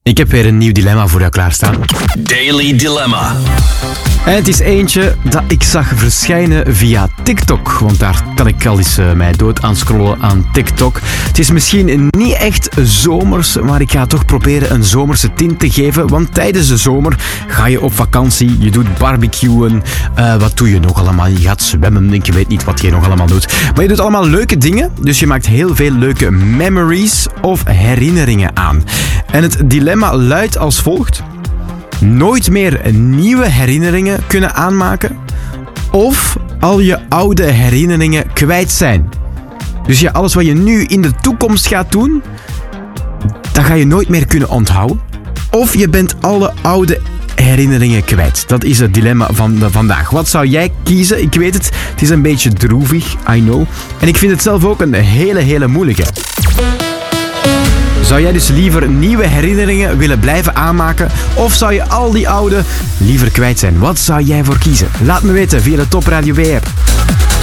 Ik heb weer een nieuw dilemma voor jou klaarstaan. Daily Dilemma. En het is eentje dat ik zag verschijnen via TikTok. Want daar kan ik al eens mij dood aan scrollen aan TikTok. Het is misschien niet echt zomers, maar ik ga toch proberen een zomerse tint te geven. Want tijdens de zomer ga je op vakantie, je doet barbecuen. Wat doe je nog allemaal? Je gaat zwemmen, ik weet niet wat je nog allemaal doet. Maar je doet allemaal leuke dingen, dus je maakt heel veel leuke memories of herinneringen aan. En het dilemma luidt als volgt. Nooit meer nieuwe herinneringen kunnen aanmaken of al je oude herinneringen kwijt zijn. Dus ja, alles wat je nu in de toekomst gaat doen, dat ga je nooit meer kunnen onthouden. Of je bent alle oude herinneringen kwijt. Dat is het dilemma van vandaag. Wat zou jij kiezen? Ik weet het, het is een beetje droevig, I know. En ik vind het zelf ook een hele moeilijke. Zou jij dus liever nieuwe herinneringen willen blijven aanmaken? Of zou je al die oude liever kwijt zijn? Wat zou jij voor kiezen? Laat me weten via de Top Radio WR.